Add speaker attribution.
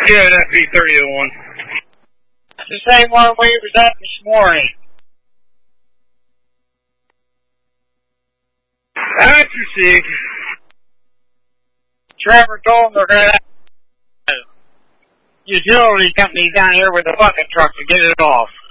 Speaker 1: Yeah, that P3001.
Speaker 2: The same one we was at this morning.
Speaker 1: I proceed.
Speaker 2: Trevor told them they're going to have a utility company down here with a bucket truck to get it off.